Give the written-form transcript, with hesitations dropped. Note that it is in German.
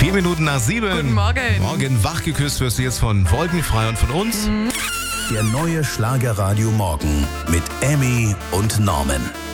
4 Minuten nach 7. Guten Morgen. Morgen wach geküsst wirst du jetzt von Wolkenfrei und von uns. Der neue Schlagerradio Morgen mit Emmy und Norman.